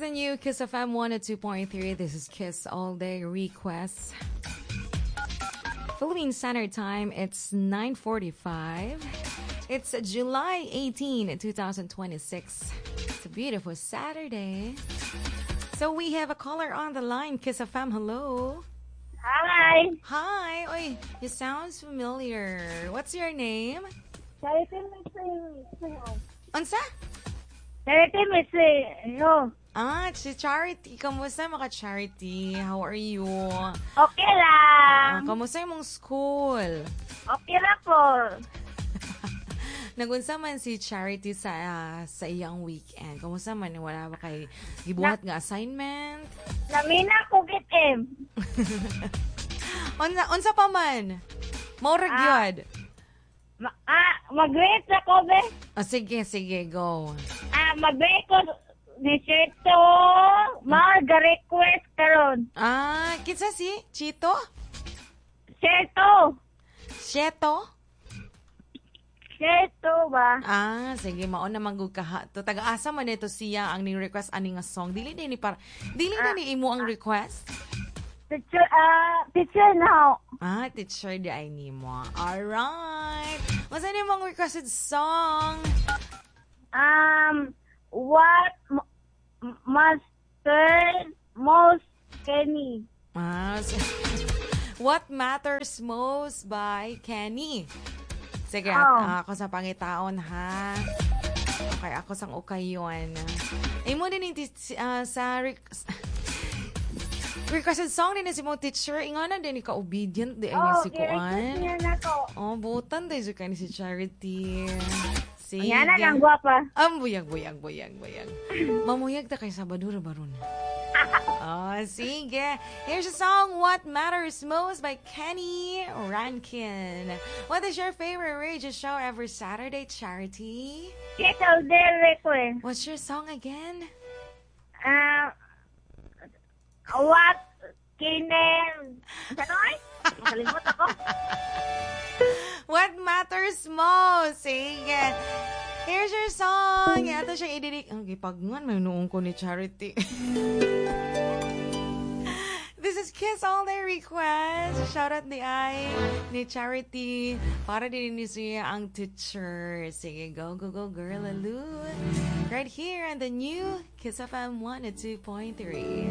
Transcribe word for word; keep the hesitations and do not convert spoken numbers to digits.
the new Kiss F M one oh two point three. This is Kiss All Day Requests. Philippine Standard Time, it's nine forty-five. It's July eighteenth, twenty twenty-six. It's a beautiful Saturday. So we have a caller on the line. Kiss F M, hello. Hi. Hi. Oy, you sound familiar. What's your name? Charity Missy. Unsa? Charity Missy. No. Ah, si Charity. Kamusta mga Charity? How are you? Okay Ah, lang. kamusta yung mong school? Okay lang po. Nagunsa man si Charity sa ah, sa iyang weekend. Kamusta man? Wala ba kay gibuhat nga assignment? Lamina ko gitim. unsa, unsa pa man? Maurag Ah. yun. Ma ah, mag-rate ako, be. Oh, sige, sige, go. Ah, mag-rate ko ni Cheto. Mag-request karon. Ah, kitsa si Chito? Cheto. Cheto? Cheto ba? Ah, sige, mao na manggug ka. To taga-asa man ito siya ang ni-request ani nga song. Dili din ni para dili na ni imo ang request. Teacher, ah, teacher now. Ah, teacher di ay nimo. Alright. Masa ni mong requested song? Um, what m- master most Kenny? Ah, so, What Matters Most by Kenny. Sige, Oh. ah, ako sa pangitaon ha. Okay, ako sang ukayon. Ay mo din yung tis- ah, sa re- requested song din na si mo teacher. Ingana din ka obedient di ay Oh, si i-request Kuan. niya na to. Oh, butan din si Kuan si Charity. Sige. Yan na lang, guwapa. Ang buyag, buyag, buyag, buyag. Mamuyag ta kay Sabadura Baron. Oh, sige. Here's a song, What Matters Most by Kenny Rankin. What is your favorite radio show every Saturday, Charity? Get out there, request. What's your song again? Uh, what kinen... Sanoy? Nakalimut ako. What Matters Most? Sige. Here's your song. Yato siya ididik. Ang gipagman, may noong ko ni Charity. This is Kiss All Day Request. Shout out ni Ay, ni Charity. Para din ni siya ang teacher. Sige, go, go, go, girl, Alu. Right here on the new Kiss F M one oh two point three.